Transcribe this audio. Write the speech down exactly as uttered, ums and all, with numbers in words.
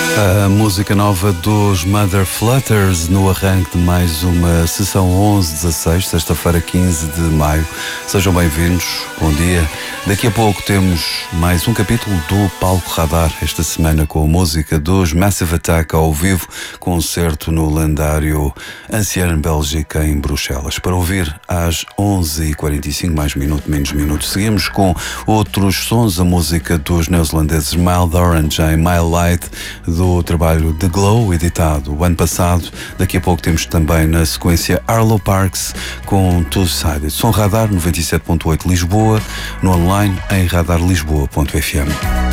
A música nova dos Mother Flutters no arranque de mais uma sessão onze dezasseis, sexta-feira quinze de maio. Sejam bem-vindos, bom dia. Daqui a pouco temos mais um capítulo do Palco Radar, esta semana com a música dos Massive Attack ao vivo, concerto no lendário Ancien Bélgica em Bruxelas. Para ouvir às onze e quarenta e cinco, mais minuto, menos minuto. Seguimos com outros sons, a música dos neozelandeses Mild Orange em My Light, do trabalho The Glow, editado o ano passado. Daqui a pouco temos também na sequência Arlo Parks com Two-Sided. Som Radar noventa e sete ponto oito Lisboa, no online em radar lisboa ponto f m.